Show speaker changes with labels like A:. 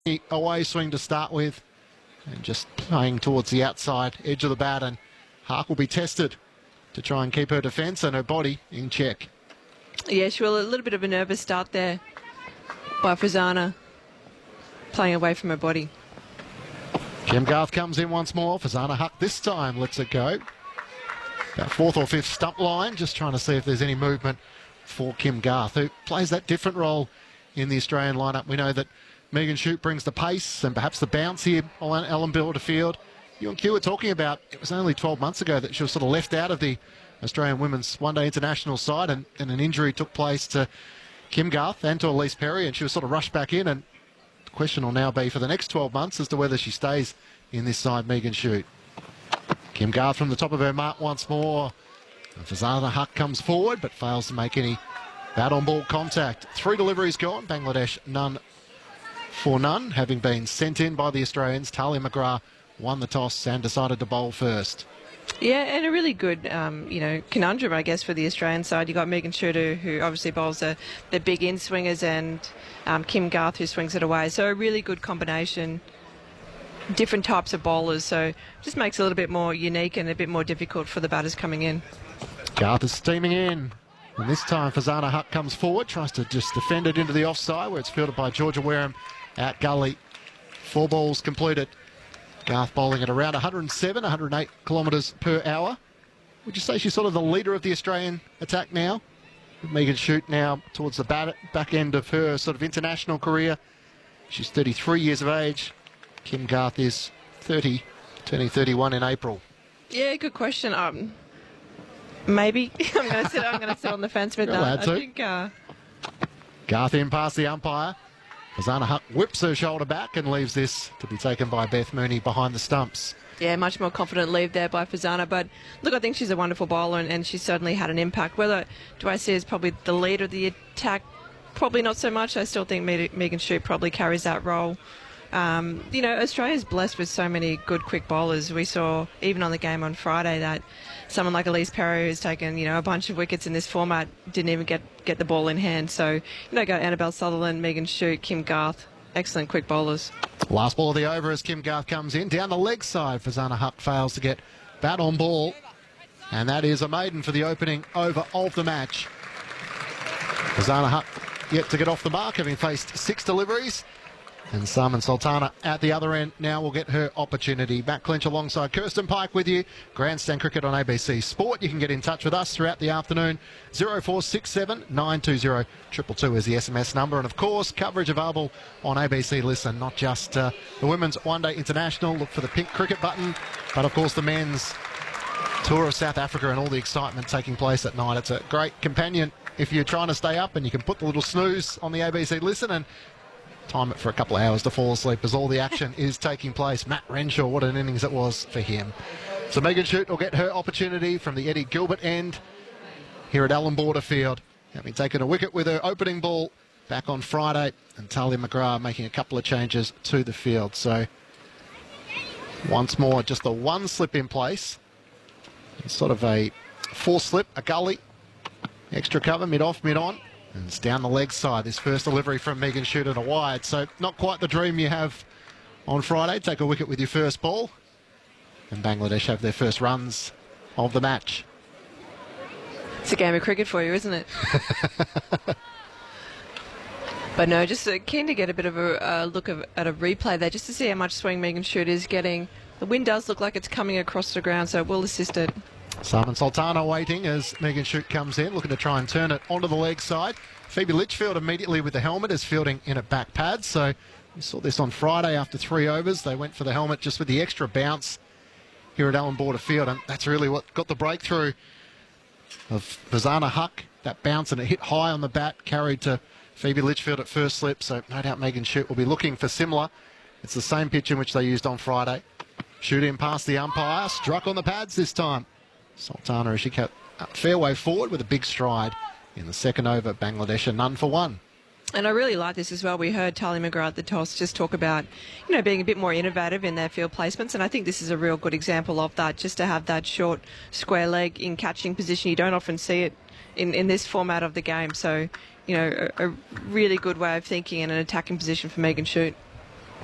A: away swing to start with, and just playing towards the outside edge of the bat, and Hark will be tested to try and keep her defence and her body in check.
B: Yeah, she will. A little bit of a nervous start there by Fazana, playing away from her body.
A: Kim Garth comes in once more. Fazana Huck this time lets it go. About fourth or fifth stump line, just trying to see if there's any movement for Kim Garth, who plays that different role in the Australian lineup. We know that Megan Shute brings the pace and perhaps the bounce here on Ellenborough Field. You and Q were talking about, it was only 12 months ago that she was sort of left out of the Australian women's one-day international side, and an injury took place to Kim Garth and to Elise Perry, and she was sort of rushed back in, and the question will now be for the next 12 months as to whether she stays in this side, Megan Shute. Kim Garth from the top of her mark once more. And Fazana Huck comes forward but fails to make any bat-on-ball contact. 3 deliveries gone, Bangladesh none for none, having been sent in by the Australians. Talia McGrath won the toss and decided to bowl first.
B: Yeah, and a really good, conundrum, I guess, for the Australian side. You got Megan Shooter, who obviously bowls the big in-swingers, and Kim Garth, who swings it away. So a really good combination, different types of bowlers. So just makes it a little bit more unique and a bit more difficult for the batters coming in.
A: Garth is steaming in. And this time Fazana Huck comes forward, tries to just defend it into the offside, where it's fielded by Georgia Wareham out gully. 4 balls completed. Garth bowling at around 107, 108 kilometres per hour. Would you say she's sort of the leader of the Australian attack now? Megan Shute now towards the back end of her sort of international career. She's 33 years of age. Kim Garth is 30, turning 31 in April.
B: Yeah, good question. Maybe I'm going to sit on the fence with that. I think
A: Garth in past the umpire. Fazana Huck whips her shoulder back and leaves this to be taken by Beth Mooney behind the stumps.
B: Yeah, much more confident leave there by Fazana. But look, I think she's a wonderful bowler, and she's certainly had an impact. Whether do I see as probably the leader of the attack? Probably not so much. I still think Megan Shute probably carries that role. Australia's blessed with so many good quick bowlers. We saw even on the game on Friday that someone like Elise Perry, who's taken a bunch of wickets in this format, didn't even get the ball in hand. So got Annabelle Sutherland, Megan Shute, Kim Garth, excellent quick bowlers.
A: Last ball of the over as Kim Garth comes in down the leg side. Fazana Huck fails to get bat on ball, and that is a maiden for the opening over of the match. Fazana Huck yet to get off the mark, having faced 6 deliveries. And Simon Sultana at the other end now will get her opportunity. Matt Clinch alongside Kirsten Pike with you. Grandstand Cricket on ABC Sport. You can get in touch with us throughout the afternoon. 0467 920 222 is the SMS number. And of course, coverage available on ABC Listen. Not just the Women's One Day International. Look for the pink cricket button. But of course, the men's tour of South Africa and all the excitement taking place at night. It's a great companion if you're trying to stay up, and you can put the little snooze on the ABC Listen and time it for a couple of hours to fall asleep as all the action is taking place. Matt Renshaw, what an innings it was for him. So Megan Shute will get her opportunity from the Eddie Gilbert end here at Ellenborough Field. Having taken a wicket with her opening ball back on Friday, and Talia McGrath making a couple of changes to the field. So once more, just the 1 slip in place. It's sort of a 4 slip, a gully, extra cover, mid-off, mid-on. And it's down the leg side, this first delivery from Megan Shute and a wide. So not quite the dream you have on Friday. Take a wicket with your first ball. And Bangladesh have their first runs of the match.
B: It's a game of cricket for you, isn't it? But no, just keen to get a bit of a look at a replay there, just to see how much swing Megan Shute is getting. The wind does look like it's coming across the ground, so it will assist it.
A: Simon Sultana waiting as Megan Shute comes in, looking to try and turn it onto the leg side. Phoebe Litchfield immediately with the helmet is fielding in at back pad. So we saw this on Friday after 3 overs. They went for the helmet just with the extra bounce here at Ellenborough Field, and that's really what got the breakthrough of Fazana Huck. That bounce, and it hit high on the bat, carried to Phoebe Litchfield at first slip. So no doubt Megan Shute will be looking for similar. It's the same pitch in which they used on Friday. Shute in past the umpire, struck on the pads this time. Sultana, as she kept fairway forward with a big stride in the second over. Bangladesh are none for 1.
B: And I really like this as well. We heard Talia McGrath at the toss just talk about, being a bit more innovative in their field placements. And I think this is a real good example of that, just to have that short square leg in catching position. You don't often see it in this format of the game. So, a really good way of thinking and an attacking position for Megan Shute.